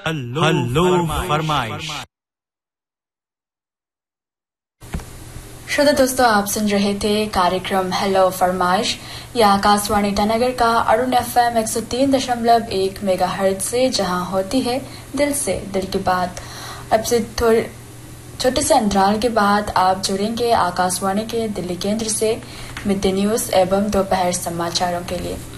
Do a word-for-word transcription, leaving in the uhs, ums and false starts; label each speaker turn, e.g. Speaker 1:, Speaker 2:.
Speaker 1: Hello फरमाइश।
Speaker 2: श्रोता दोस्तों, आप सुन रहे थे कार्यक्रम हेलो फरमाइश। यह आकाशवाणी ईटानगर का अरुण एफ एम एक सौ तीन दशमलव एक मेगा हर्ट्ज से, जहाँ होती है दिल से दिल की बात। अब से थोड़े छोटे से अंतराल के बाद आप जुड़ेंगे आकाशवाणी के दिल्ली केंद्र से मिड डे न्यूज एवं दोपहर समाचारों के लिए।